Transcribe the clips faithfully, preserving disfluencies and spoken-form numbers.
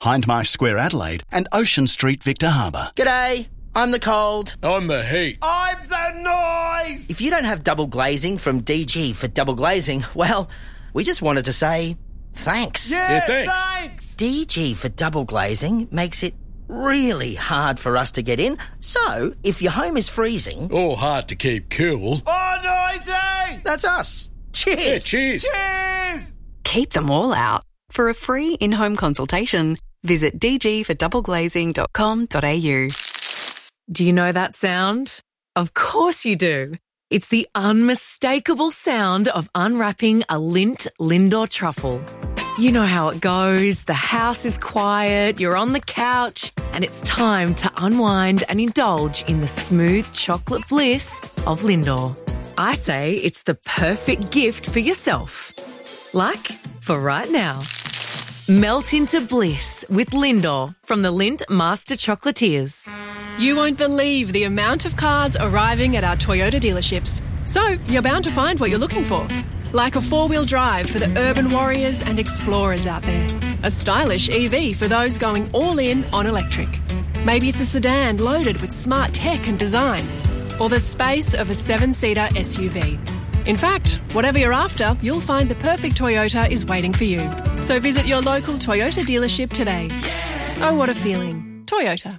Hindmarsh Square Adelaide and Ocean Street Victor Harbour. G'day, I'm the cold. I'm the heat. I'm the noise! If you don't have double glazing from D G for double glazing, well, we just wanted to say thanks. Yeah, Yeah, thanks. thanks! D G for double glazing makes it really hard for us to get in. So, if your home is freezing, Or hard to keep cool. Oh, noisy! that's us. Cheers. Yeah, cheers. Cheers! Keep them all out. For a free in-home consultation, visit d g for double glazing dot com dot a u. Do you know that sound? Of course you do. It's the unmistakable sound of unwrapping a Lindt Lindor truffle. You know how it goes. The house is quiet, you're on the couch, and it's time to unwind and indulge in the smooth chocolate bliss of Lindor. I say it's the perfect gift for yourself. Like for right now. Melt into bliss with Lindor from the Lindt Master Chocolatiers. You won't believe the amount of cars arriving at our Toyota dealerships. So, you're bound to find what you're looking for. Like a four-wheel drive for the urban warriors and explorers out there. A stylish E V for those going all in on electric. Maybe it's a sedan loaded with smart tech and design. Or the space of a seven-seater S U V. In fact, whatever you're after, you'll find the perfect Toyota is waiting for you. So visit your local Toyota dealership today. Oh, what a feeling. Toyota.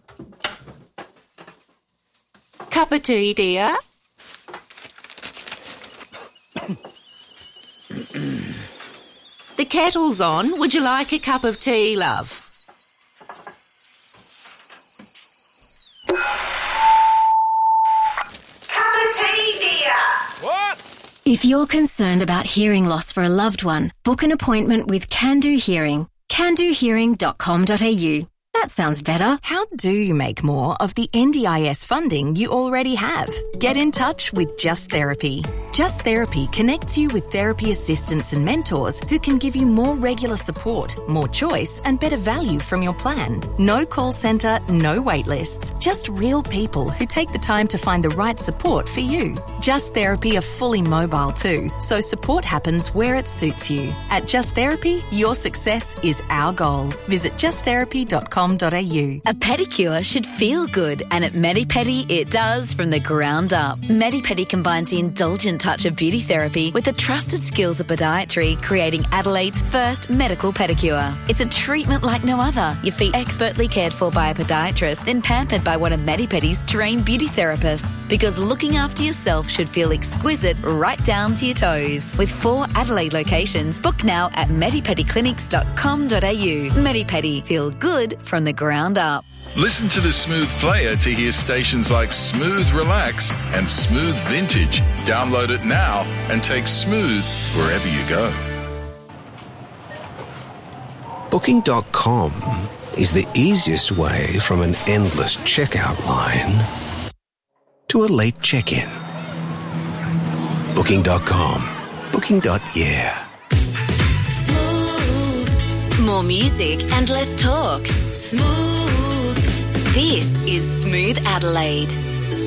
Cup of tea, dear? The kettle's on. Would you like a cup of tea, love? Cup of tea, dear? What? If you're concerned about hearing loss for a loved one, book an appointment with Can Do Hearing. can do hearing dot com dot a u. That sounds better. How do you make more of the N D I S funding you already have? Get in touch with Just Therapy. Just Therapy connects you with therapy assistants and mentors who can give you more regular support, more choice, and better value from your plan. No call centre, no wait lists, just real people who take the time to find the right support for you. Just Therapy are fully mobile too, so support happens where it suits you. At Just Therapy, your success is our goal. Visit just therapy dot com dot a u. A pedicure should feel good, and at Medipedi it does from the ground up. Medipedi combines the indulgent touch of beauty therapy with the trusted skills of podiatry, creating Adelaide's first medical pedicure. It's a treatment like no other. Your feet expertly cared for by a podiatrist, then pampered by one of Medipedi's trained beauty therapists. Because looking after yourself should feel exquisite right down to your toes. With four Adelaide locations, book now at medipedi clinics dot com dot a u. Medipedi, feel good from the ground up. Listen to the Smooth Player to hear stations like Smooth Relax and Smooth Vintage. Download it now and take Smooth wherever you go. Booking dot com is the easiest way from an endless checkout line to a late check-in. Booking dot com. Booking. Yeah. More music and less talk. Smooth. This is Smooth Adelaide.